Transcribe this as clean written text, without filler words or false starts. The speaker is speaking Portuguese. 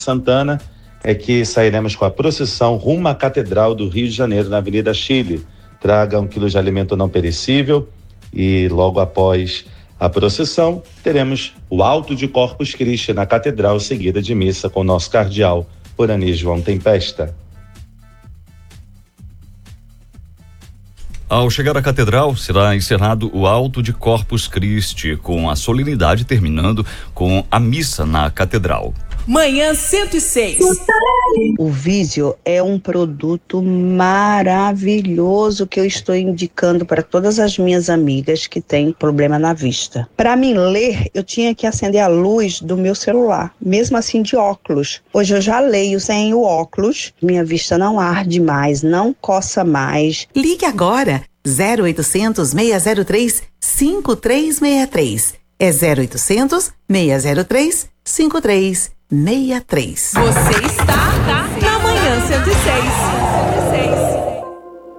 Santana é que sairemos com a procissão rumo à Catedral do Rio de Janeiro, na Avenida Chile. Traga 1 quilo de alimento não perecível e logo após a procissão teremos o Alto de Corpus Christi na Catedral, seguida de missa com o nosso cardeal Orani João Tempesta. Ao chegar à catedral, será encerrado o Alto de Corpus Christi, com a solenidade terminando com a missa na catedral. Manhã 106. O Vísio é um produto maravilhoso que eu estou indicando para todas as minhas amigas que têm problema na vista. Para mim ler, eu tinha que acender a luz do meu celular, mesmo assim de óculos. Hoje eu já leio sem o óculos, minha vista não arde mais, não coça mais. Ligue agora, 0800 603 5363. É 0800 603 5363. Você está na Manhã 106.